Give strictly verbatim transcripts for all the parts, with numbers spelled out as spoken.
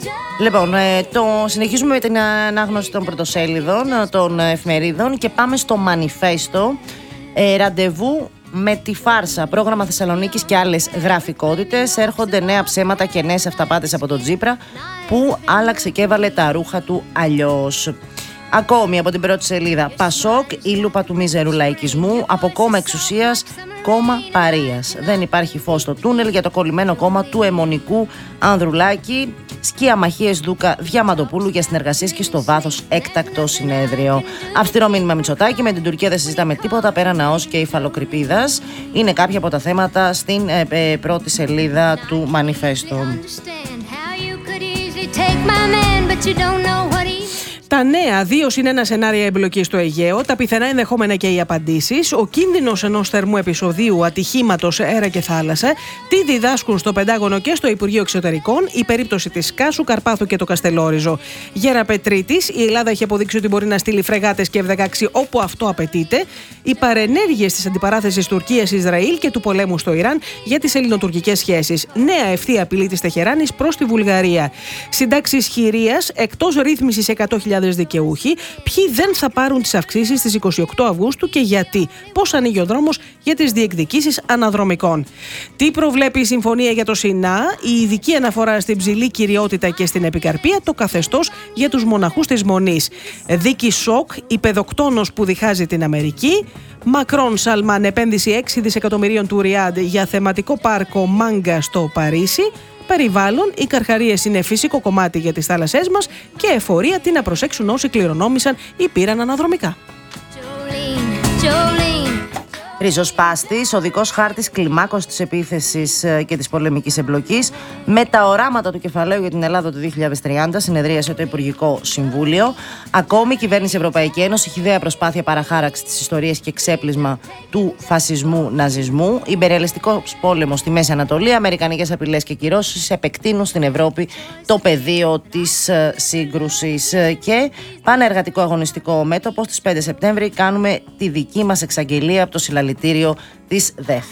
Λοιπόν, ε, το συνεχίζουμε με την ανάγνωση των πρωτοσέλιδων των εφημερίδων και πάμε στο Μανιφέστο. Ε, ραντεβού με τη φάρσα, πρόγραμμα Θεσσαλονίκης και άλλες γραφικότητες. Έρχονται νέα ψέματα και νέες αυταπάτες από τον Τσίπρα που άλλαξε και έβαλε τα ρούχα του αλλιώς. Ακόμη από την πρώτη σελίδα, Πασόκ, η λούπα του μίζερου λαϊκισμού, από κόμμα εξουσίας, κόμμα παρείας. Δεν υπάρχει φως στο τούνελ για το κολλημένο κόμμα του αιμονικού Ανδρουλάκη. Σκία μαχίες Δούκα Διαμαντοπούλου για συνεργασίες και στο βάθος έκτακτο συνέδριο. Αυστηρό μήνυμα Μητσοτάκη, με την Τουρκία δεν συζητάμε τίποτα πέρα ναός και υφαλοκρηπίδας. Είναι κάποια από τα θέματα στην ε, ε, πρώτη σελίδα του Μανιφέστο. Τα νέα δύο συν ένα σενάρια εμπλοκής στο Αιγαίο, τα πιθανά ενδεχόμενα και οι απαντήσεις, ο κίνδυνος ενός θερμού επεισοδίου ατυχήματος αέρα και θάλασσα, τι διδάσκουν στο Πεντάγωνο και στο Υπουργείο Εξωτερικών, η περίπτωση της Κάσου, Καρπάθου και το Καστελόριζο. Γεραπετρίτης, η Ελλάδα έχει αποδείξει ότι μπορεί να στείλει φρεγάτες και εφ δεκαέξι όπου αυτό απαιτείται. Οι παρενέργειες της αντιπαράθεσης Τουρκίας-Ισραήλ και του πολέμου στο Ιράν για τις ελληνοτουρκικές σχέσεις. Νέα ευθεία απειλή της Τεχεράνης προς τη Βουλγαρία. Συντάξεις χειρίας, εκτός ρύθμισης εκατό χιλιάδες δικαιούχοι, ποιοι δεν θα πάρουν τις αυξήσεις στις είκοσι οκτώ Αυγούστου και γιατί. Πώς ανοίγει ο δρόμος για τις διεκδικήσεις αναδρομικών. Τι προβλέπει η συμφωνία για το ΣΥΝΑ, η ειδική αναφορά στην ψηλή κυριότητα και στην επικαρπία, το καθεστώς για τους μοναχούς της Μονής. Δίκη σοκ, η παιδοκτόνος που διχάζει την Αμερική. Μακρόν Σαλμάν, επένδυση έξι δισεκατομμυρίων του Ριάντ για θεματικό πάρκο Μάγκα στο Παρίσι. Περιβάλλον, οι καρχαρίες είναι φυσικό κομμάτι για τις θάλασσές μας και εφορία τι να προσέξουν όσοι κληρονόμησαν ή πήραν αναδρομικά. Ριζοσπάστης, οδικός χάρτης κλιμάκωσης της επίθεσης και της πολεμικής εμπλοκής. Με τα οράματα του κεφαλαίου για την Ελλάδα του δύο χιλιάδες τριάντα συνεδρίασε το Υπουργικό Συμβούλιο. Ακόμη, η κυβέρνηση Ευρωπαϊκή Ένωση, χυδαία προσπάθεια παραχάραξη της ιστορίας και ξέπλυσμα του φασισμού-ναζισμού. Ιμπεριαλιστικός πόλεμος στη Μέση Ανατολή, αμερικανικές απειλές και κυρώσεις επεκτείνουν στην Ευρώπη το πεδίο της σύγκρουσης. Και πανεργατικό αγωνιστικό μέτωπο, στις πέντε Σεπτέμβρη κάνουμε τη δική μας εξαγγελία από το συλλαλητήριο της ΔΕΦ.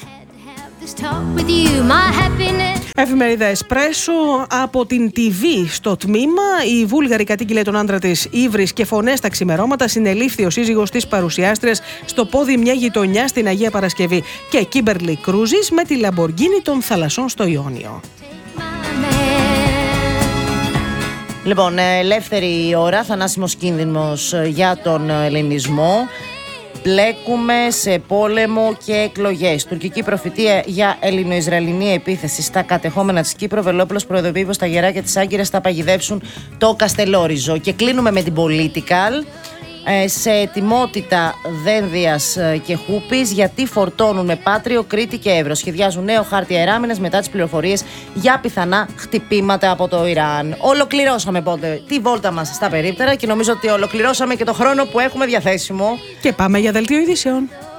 Εφημερίδα Εσπρέσο, από την τι βι στο τμήμα. Η Βούλγαρη κατήγγειλε τον άντρα της ύβρις και φωνές τα ξημερώματα. Συνελήφθη ο σύζυγος της παρουσιάστριας στο πόδι μια γειτονιά στην Αγία Παρασκευή. Και Κίμπερλι Κρούζης με τη Λαμποργκίνη των θαλασσών στο Ιόνιο. Λοιπόν, ελεύθερη ώρα, θανάσιμος κίνδυνος για τον ελληνισμό. Μπλέκουμε σε πόλεμο και εκλογές. Τουρκική προφητεία για ελληνοϊσραηλινή επίθεση στα κατεχόμενα της Κύπρου. Βελόπουλος προειδοποιεί πως τα γεράκια της Άγκυρας θα παγιδεύσουν το Καστελόριζο. Και κλείνουμε με την Political. Σε ετοιμότητα Δένδιας και Χούπης, γιατί φορτώνουν με Πάτριο, Κρήτη και Εύρο. Σχεδιάζουν νέο χάρτη αεράμινας μετά τις πληροφορίες για πιθανά χτυπήματα από το Ιράν. Ολοκληρώσαμε πότε τη βόλτα μας στα περίπτερα και νομίζω ότι ολοκληρώσαμε και το χρόνο που έχουμε διαθέσιμο. Και πάμε για δελτίο ειδήσεων.